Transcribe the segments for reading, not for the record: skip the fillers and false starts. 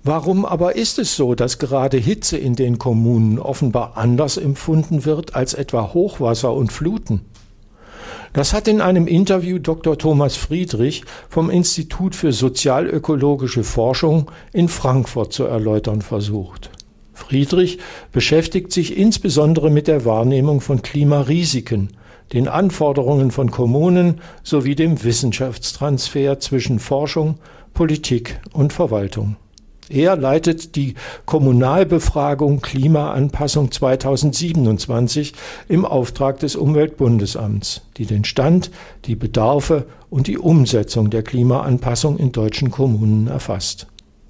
Warum aber ist es so, dass gerade Hitze in den Kommunen offenbar anders empfunden wird als etwa Hochwasser und Fluten? Das hat in einem Interview Dr. Thomas Friedrich vom Institut für sozialökologische Forschung in Frankfurt zu erläutern versucht. Friedrich beschäftigt sich insbesondere mit der Wahrnehmung von Klimarisiken, den Anforderungen von Kommunen sowie dem Wissenschaftstransfer zwischen Forschung, Politik und Verwaltung. Er leitet die Kommunalbefragung Klimaanpassung 2027 im Auftrag des Umweltbundesamts, die den Stand, die Bedarfe und die Umsetzung der Klimaanpassung in deutschen Kommunen erfasst.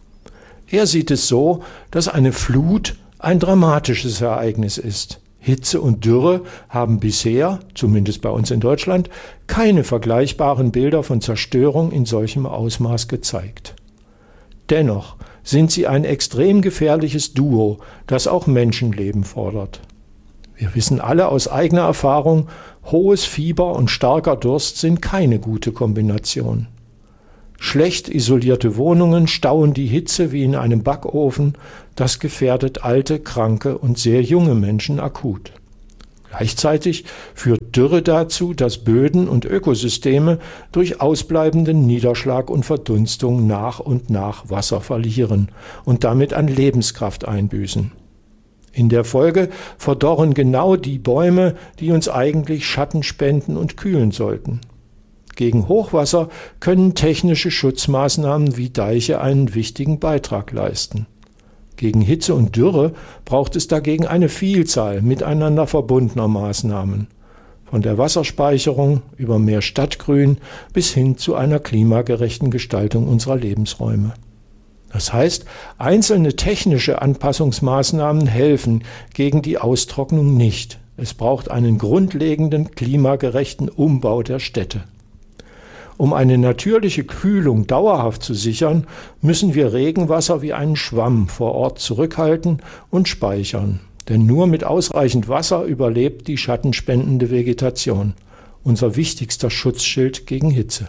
Er sieht es so, dass eine Flut ein dramatisches Ereignis ist. Hitze und Dürre haben bisher, zumindest bei uns in Deutschland, keine vergleichbaren Bilder von Zerstörung in solchem Ausmaß gezeigt. Dennoch sind sie ein extrem gefährliches Duo, das auch Menschenleben fordert. Wir wissen alle aus eigener Erfahrung, hohes Fieber und starker Durst sind keine gute Kombination. Schlecht isolierte Wohnungen stauen die Hitze wie in einem Backofen, das gefährdet alte, kranke und sehr junge Menschen akut. Gleichzeitig führt Dürre dazu, dass Böden und Ökosysteme durch ausbleibenden Niederschlag und Verdunstung nach und nach Wasser verlieren und damit an Lebenskraft einbüßen. In der Folge verdorren genau die Bäume, die uns eigentlich Schatten spenden und kühlen sollten. Gegen Hochwasser können technische Schutzmaßnahmen wie Deiche einen wichtigen Beitrag leisten. Gegen Hitze und Dürre braucht es dagegen eine Vielzahl miteinander verbundener Maßnahmen, von der Wasserspeicherung über mehr Stadtgrün bis hin zu einer klimagerechten Gestaltung unserer Lebensräume. Das heißt, einzelne technische Anpassungsmaßnahmen helfen gegen die Austrocknung nicht. Es braucht einen grundlegenden klimagerechten Umbau der Städte. Um eine natürliche Kühlung dauerhaft zu sichern, müssen wir Regenwasser wie einen Schwamm vor Ort zurückhalten und speichern. Denn nur mit ausreichend Wasser überlebt die schattenspendende Vegetation, unser wichtigster Schutzschild gegen Hitze.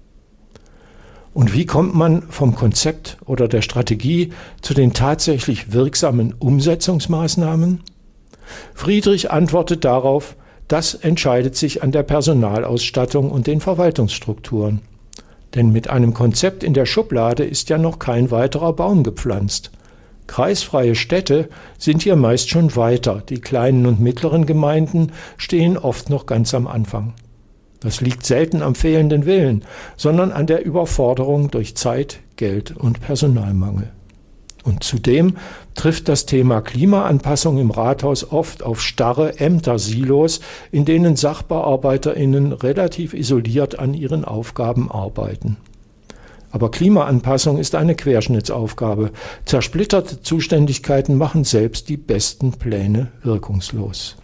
Und wie kommt man vom Konzept oder der Strategie zu den tatsächlich wirksamen Umsetzungsmaßnahmen? Friedrich antwortet darauf: Das entscheidet sich an der Personalausstattung und den Verwaltungsstrukturen. Denn mit einem Konzept in der Schublade ist ja noch kein weiterer Baum gepflanzt. Kreisfreie Städte sind hier meist schon weiter. Die kleinen und mittleren Gemeinden stehen oft noch ganz am Anfang. Das liegt selten am fehlenden Willen, sondern an der Überforderung durch Zeit, Geld und Personalmangel. Und zudem trifft das Thema Klimaanpassung im Rathaus oft auf starre Ämtersilos, in denen SachbearbeiterInnen relativ isoliert an ihren Aufgaben arbeiten. Aber Klimaanpassung ist eine Querschnittsaufgabe. Zersplitterte Zuständigkeiten machen selbst die besten Pläne wirkungslos.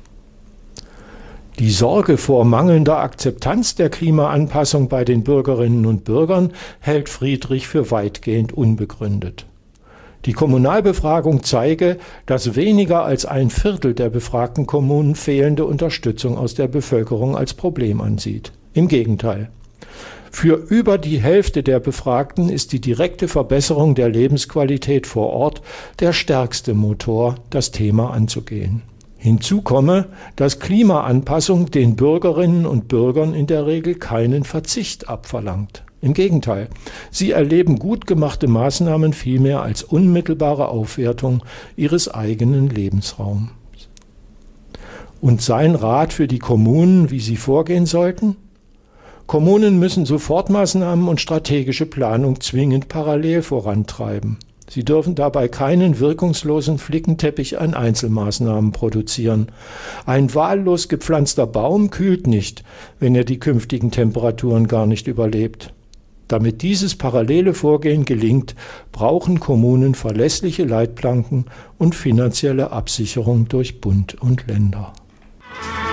Die Sorge vor mangelnder Akzeptanz der Klimaanpassung bei den Bürgerinnen und Bürgern hält Friedrich für weitgehend unbegründet. Die Kommunalbefragung zeige, dass weniger als 1/4 der befragten Kommunen fehlende Unterstützung aus der Bevölkerung als Problem ansieht. Im Gegenteil. Für über die Hälfte der Befragten ist die direkte Verbesserung der Lebensqualität vor Ort der stärkste Motor, das Thema anzugehen. Hinzu komme, dass Klimaanpassung den Bürgerinnen und Bürgern in der Regel keinen Verzicht abverlangt. Im Gegenteil, sie erleben gut gemachte Maßnahmen vielmehr als unmittelbare Aufwertung ihres eigenen Lebensraums. Und sein Rat für die Kommunen, wie sie vorgehen sollten? Kommunen müssen Sofortmaßnahmen und strategische Planung zwingend parallel vorantreiben. Sie dürfen dabei keinen wirkungslosen Flickenteppich an Einzelmaßnahmen produzieren. Ein wahllos gepflanzter Baum kühlt nicht, wenn er die künftigen Temperaturen gar nicht überlebt. Damit dieses parallele Vorgehen gelingt, brauchen Kommunen verlässliche Leitplanken und finanzielle Absicherung durch Bund und Länder.